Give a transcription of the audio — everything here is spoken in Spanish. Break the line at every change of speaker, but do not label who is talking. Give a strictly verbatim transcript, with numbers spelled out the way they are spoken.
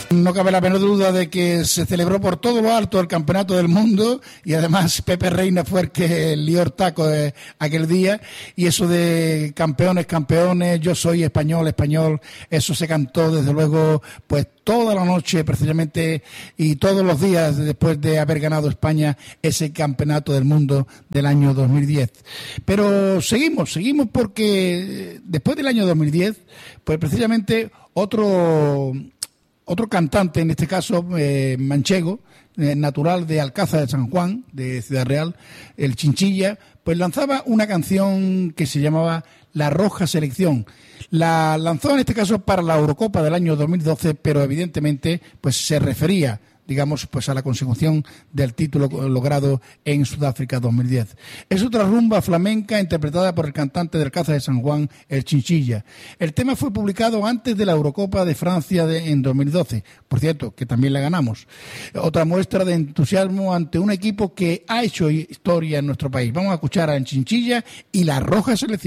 No cabe la menor duda de que se celebró por todo lo alto el Campeonato del Mundo y además Pepe Reina fue el que lió el taco eh, aquel día, y eso de campeones, campeones, yo soy español, español, eso se cantó desde luego pues toda la noche precisamente y todos los días después de haber ganado España ese Campeonato del Mundo del año dos mil diez. Pero seguimos, seguimos porque después del año dos mil diez, pues precisamente otro... Otro cantante, en este caso eh, manchego, eh, natural de Alcázar de San Juan, de Ciudad Real, el Chinchilla, pues lanzaba una canción que se llamaba La Roja Selección. La lanzó en este caso para la Eurocopa del año dos mil doce, pero evidentemente pues se refería, digamos, pues a la consecución del título logrado en Sudáfrica dos mil diez. Es otra rumba flamenca interpretada por el cantante del Alcázar de San Juan, el Chinchilla. El tema fue publicado antes de la Eurocopa de Francia de, en dos mil doce, por cierto, que también la ganamos. Otra muestra de entusiasmo ante un equipo que ha hecho historia en nuestro país. Vamos a escuchar a el Chinchilla y La Roja Selección.